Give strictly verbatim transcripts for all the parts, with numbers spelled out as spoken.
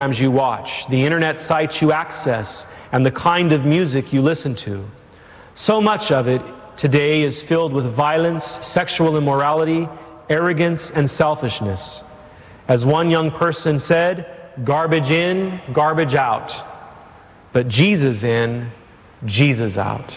programs you watch, the internet sites you access, and the kind of music you listen to. So much of it today is filled with violence, sexual immorality, arrogance, and selfishness. As one young person said, garbage in, garbage out. But Jesus in, Jesus out.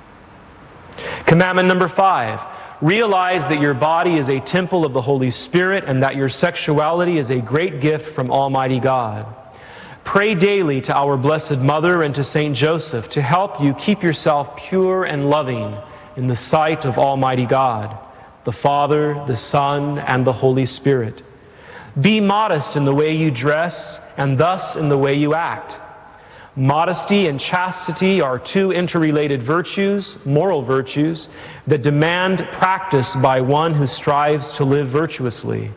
Commandment number five, realize that your body is a temple of the Holy Spirit and that your sexuality is a great gift from Almighty God. Pray daily to our Blessed Mother and to Saint Joseph to help you keep yourself pure and loving in the sight of Almighty God, the Father, the Son, and the Holy Spirit. Be modest in the way you dress and thus in the way you act. Modesty and chastity are two interrelated virtues, moral virtues, that demand practice by one who strives to live virtuously.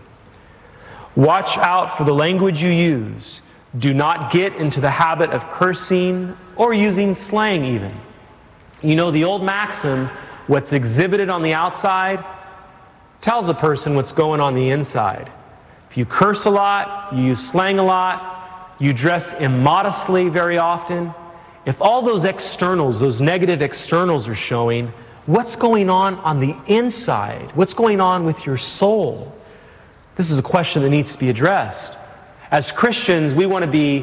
Watch out for the language you use. Do not get into the habit of cursing or using slang even. You know, the old maxim, what's exhibited on the outside tells a person what's going on the inside. If you curse a lot, you use slang a lot, you dress immodestly very often, if all those externals, those negative externals are showing, what's going on on the inside? What's going on with your soul? This is a question that needs to be addressed. As Christians, we want to be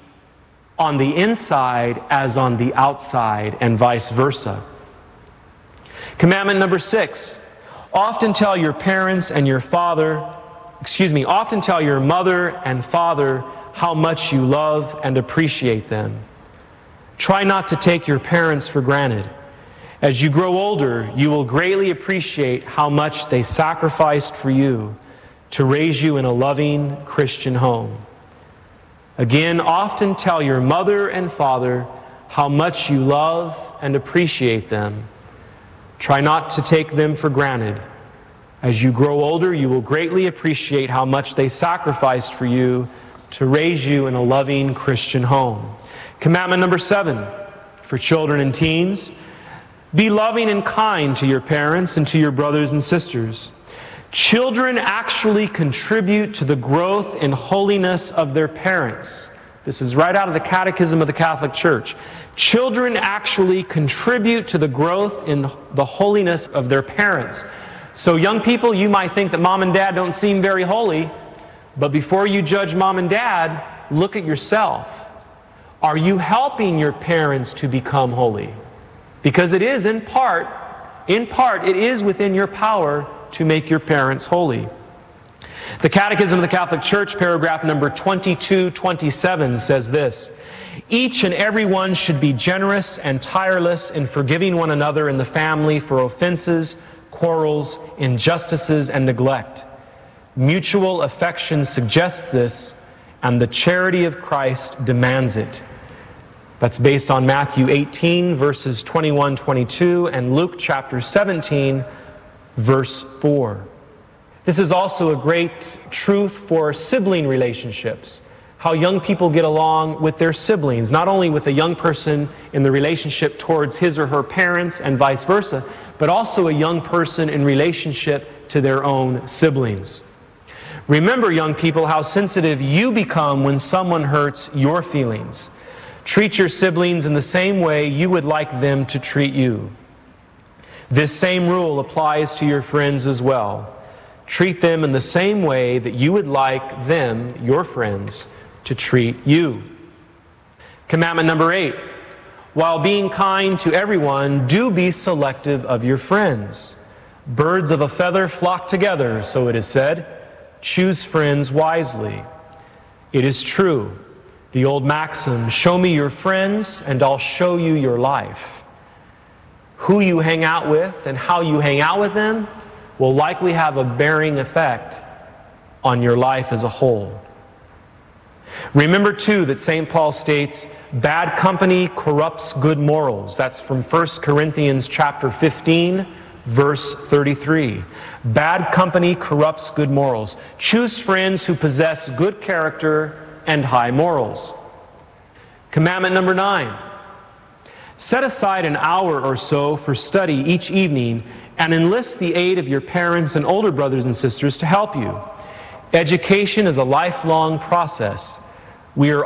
on the inside as on the outside and vice versa. Commandment number six, often tell your parents and your father, excuse me, often tell your mother and father how much you love and appreciate them. Try not to take your parents for granted. As you grow older, you will greatly appreciate how much they sacrificed for you to raise you in a loving Christian home. Again, often tell your mother and father how much you love and appreciate them. Try not to take them for granted. As you grow older, you will greatly appreciate how much they sacrificed for you to raise you in a loving Christian home. Commandment number seven, for children and teens, be loving and kind to your parents and to your brothers and sisters. Children actually contribute to the growth and holiness of their parents. This is right out of the Catechism of the Catholic Church. Children actually contribute to the growth in the holiness of their parents. So young people, you might think that mom and dad don't seem very holy, but before you judge mom and dad, look at yourself. Are you helping your parents to become holy? Because it is in part, in part, it is within your power to make your parents holy. The Catechism of the Catholic Church, paragraph number twenty-two twenty-seven says this, each and every one should be generous and tireless in forgiving one another in the family for offenses, quarrels, injustices, and neglect. Mutual affection suggests this, and the charity of Christ demands it. That's based on Matthew eighteen, verses twenty-one, twenty-two, and Luke chapter seventeen, verse four. This is also a great truth for sibling relationships, how young people get along with their siblings, not only with a young person in the relationship towards his or her parents and vice versa, but also a young person in relationship to their own siblings. Remember, young people, how sensitive you become when someone hurts your feelings. Treat your siblings in the same way you would like them to treat you. This same rule applies to your friends as well. Treat them in the same way that you would like them, your friends, to treat you. Commandment number eight, while being kind to everyone, do be selective of your friends. Birds of a feather flock together, so it is said. Choose friends wisely. It is true. The old maxim, show me your friends and I'll show you your life. Who you hang out with and how you hang out with them will likely have a bearing effect on your life as a whole. Remember, too, that Saint Paul states, bad company corrupts good morals. That's from First Corinthians chapter fifteen, verse thirty-three. Bad company corrupts good morals. Choose friends who possess good character and high morals. Commandment number nine. Set aside an hour or so for study each evening and enlist the aid of your parents and older brothers and sisters to help you. Education is a lifelong process. We are